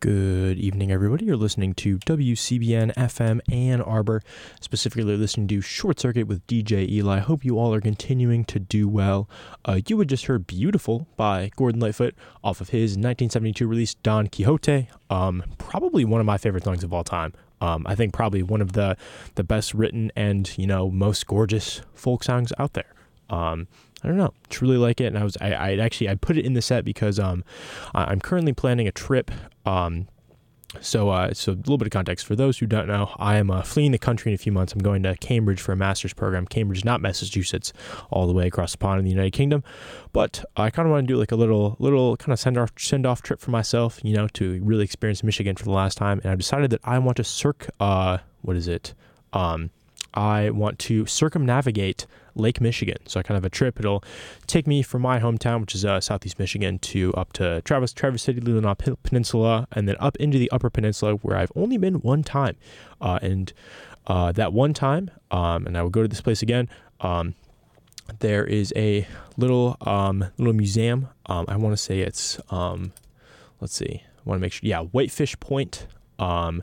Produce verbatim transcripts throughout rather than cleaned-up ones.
Good evening, everybody. You're listening to W C B N F M Ann Arbor, specifically listening to Short Circuit with D J Eli. I hope you all are continuing to do well. Uh, you had just heard Beautiful by Gordon Lightfoot off of his nineteen seventy-two release Don Quixote. Um, probably one of my favorite songs of all time. Um, I think probably one of the, the best written and, you know, most gorgeous folk songs out there. Um, I don't know, just really like it. And I was, I, I actually, I put it in the set because, um, I'm currently planning a trip. Um, so, uh, so a little bit of context for those who don't know, I am, uh, fleeing the country in a few months. I'm going to Cambridge for a master's program. Cambridge, not Massachusetts, all the way across the pond in the United Kingdom. But I kind of want to do like a little, little kind of send off, send off trip for myself, you know, to really experience Michigan for the last time. And I've decided that I want to circ, uh, what is it? Um, I want to circumnavigate Lake Michigan. So I kind of have a trip. It'll take me from my hometown, which is uh, Southeast Michigan, to up to Traverse, Traverse City, Leelanau Peninsula, and then up into the Upper Peninsula, where I've only been one time. Uh, and uh, that one time, um, and I will go to this place again, um, there is a little um, little museum. Um, I want to say it's, um, let's see, I want to make sure, yeah, Whitefish Point. Um,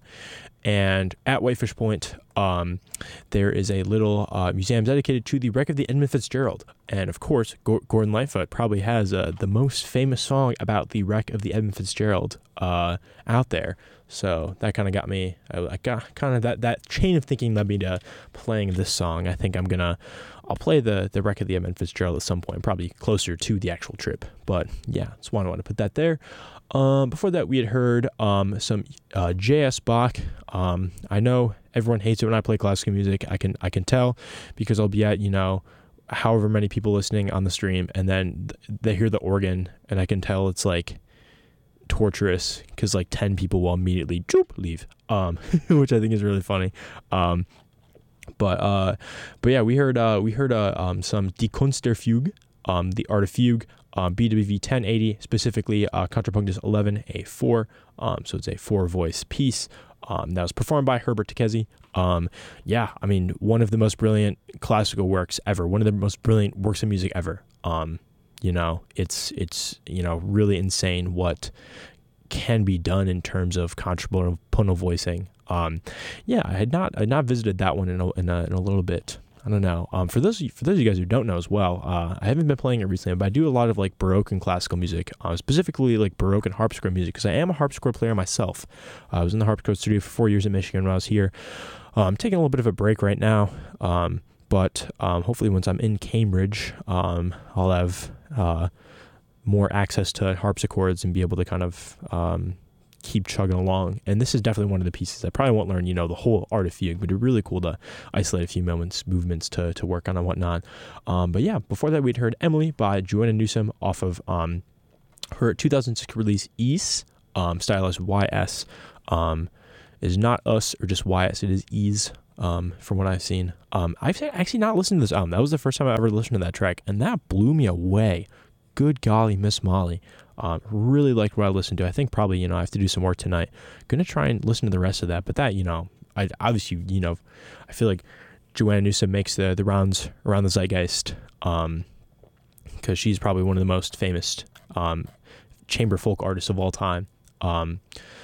and at Whitefish Point, um, there is a little uh, museum dedicated to the wreck of the Edmund Fitzgerald. And of course, G- Gordon Lightfoot probably has uh, the most famous song about the wreck of the Edmund Fitzgerald uh, out there. So that kind of got me, I, I got kind of that, that chain of thinking led me to playing this song. I think I'm going to, I'll play the, the wreck of the Edmund Fitzgerald at some point, probably closer to the actual trip. But yeah, that's why I want to put that there. Um, before that, we had heard um, some uh, J S. Bach. Um, I know everyone hates it when I play classical music. I can I can tell because I'll be at, you know, however many people listening on the stream, and then th- they hear the organ, and I can tell it's like torturous because like ten people will immediately joop, leave, um, which I think is really funny. Um, but uh, but yeah, we heard uh, we heard uh, um, some Die Kunst der Fuge, um, the art of fugue. Um, B W V ten eighty, specifically uh, Contrapunctus eleven A four, um, so it's a four-voice piece um, that was performed by Herbert Tkesi. Um, yeah, I mean, one of the most brilliant classical works ever, one of the most brilliant works of music ever. Um, you know, it's, it's you know, really insane what can be done in terms of contrapuntal voicing. Um, yeah, I had not I had not visited that one in a, in a, in a little bit. I don't know. Um, for those for those of you guys who don't know as well, uh, I haven't been playing it recently, but I do a lot of like Baroque and classical music, uh, specifically like Baroque and harpsichord music, because I am a harpsichord player myself. Uh, I was in the harpsichord studio for four years in Michigan when I was here. Uh, I'm taking a little bit of a break right now, um, but um, hopefully once I'm in Cambridge, um, I'll have uh, more access to harpsichords and be able to kind of um, keep chugging along. And this is definitely one of the pieces I probably won't learn, you know, the whole art of fugue, but it'd be really cool to isolate a few moments, movements to to work on and whatnot. Um, but yeah, before that we'd heard Emily by Joanna Newsom off of um, her two thousand six release Ease, um, stylized Y S. Um, is not us or just Y S, it is Ease. Um, from what I've seen. Um, I've actually not listened to this album. That was the first time I ever listened to that track, and that blew me away. Good golly, Miss Molly. Um, really liked what I listened to. I think probably, you know, I have to do some work tonight. Gonna try and listen to the rest of that. But that, you know, I obviously, you know, I feel like Joanna Newsom makes the, the rounds around the zeitgeist, um, because she's probably one of the most famous um, chamber folk artists of all time. Um,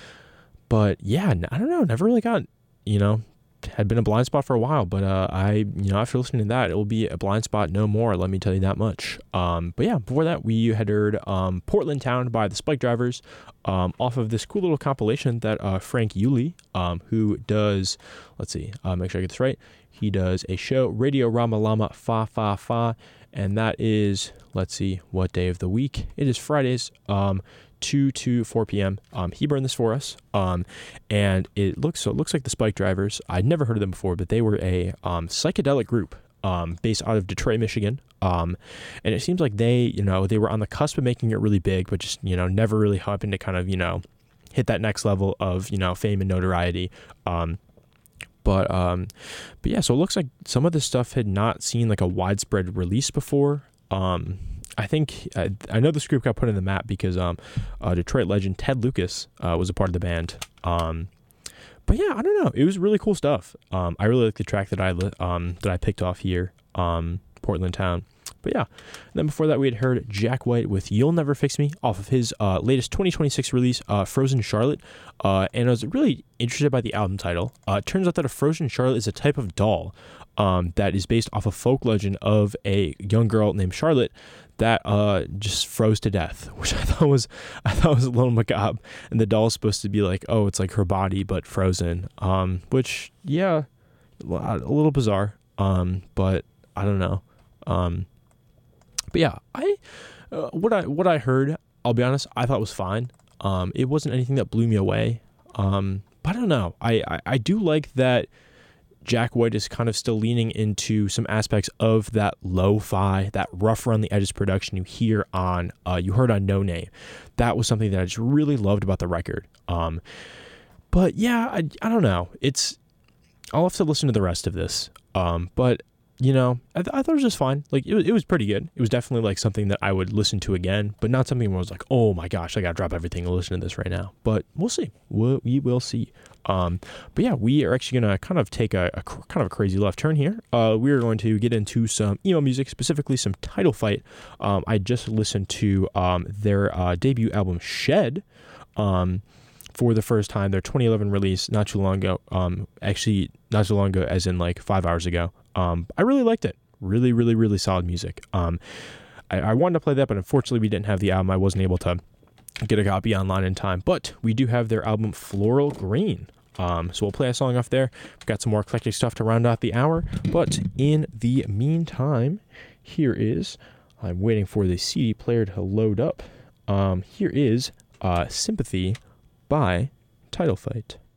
but yeah, I don't know, never really got, you know, had been a blind spot for a while, but uh, I, you know, after listening to that, it will be a blind spot no more, let me tell you that much. Um, but yeah, before that, we had heard um, Portland Town by the Spike Drivers um, off of this cool little compilation that uh, Frank Yulee, um, who does, let's see, uh, make sure I get this right, he does a show, Radio Rama Lama Fa Fa Fa, and that is, let's see, what day of the week? It is Fridays, um, two to four p.m. Um, he burned this for us, um, and it looks so it looks like the Spike Drivers. I'd never heard of them before, but they were a um, psychedelic group um, based out of Detroit, Michigan, um, and it seems like they, you know, they were on the cusp of making it really big, but just, you know, never really happened to kind of, you know, hit that next level of, you know, fame and notoriety. Um, but um, but yeah, so it looks like some of this stuff had not seen like a widespread release before. Um, I think I, I know this group got put in the map because um, uh, Detroit legend Ted Lucas uh, was a part of the band. Um, but yeah, I don't know. It was really cool stuff. Um, I really like the track that I li- um, that I picked off here, um, Portland Town. But yeah, and then before that, we had heard Jack White with You'll Never Fix Me off of his uh, latest twenty twenty-six release, uh, Frozen Charlotte. Uh, and I was really interested by the album title. Uh, it turns out that a Frozen Charlotte is a type of doll um, that is based off a folk legend of a young girl named Charlotte that uh, just froze to death, which I thought was I thought was a little macabre. And the doll's supposed to be like, oh, it's like her body but frozen, um, which yeah, a little bizarre. Um, but I don't know. Um, But yeah, I uh, what I what I heard, I'll be honest, I thought was fine. Um, it wasn't anything that blew me away. Um, but I don't know. I, I, I do like that Jack White is kind of still leaning into some aspects of that lo-fi, that rough around the edges production you hear on uh, you heard on No Name. That was something that I just really loved about the record. Um, but yeah, I I don't know. It's I'll have to listen to the rest of this. Um, but. You know, I, th- I thought it was just fine. Like, it was, it was pretty good. It was definitely, like, something that I would listen to again, but not something where I was like, oh, my gosh, I got to drop everything and listen to this right now. But we'll see. We'll, we will see. Um, but, yeah, we are actually going to kind of take a, a cr- kind of a crazy left turn here. Uh, we are going to get into some emo music, specifically some Title Fight. Um, I just listened to um, their uh, debut album, Shed, um, for the first time. Their twenty eleven release, not too long ago. Um, actually, not too long ago, as in, like, five hours ago. Um, I really liked it. Really, really, really solid music. Um, I, I wanted to play that, but unfortunately we didn't have the album. I wasn't able to get a copy online in time, but we do have their album Floral Green. Um, so we'll play a song off there. We've got some more eclectic stuff to round out the hour, but in the meantime, here is, I'm waiting for the C D player to load up. Um, here is uh, Sympathy by Title Fight.